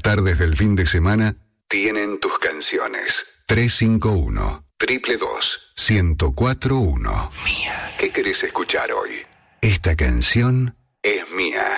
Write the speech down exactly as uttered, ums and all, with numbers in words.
tardes del fin de semana tienen tus canciones. tres cinco uno, dos dos, uno cero cuatro uno. Mía. ¿Qué querés escuchar hoy? Esta canción es mía.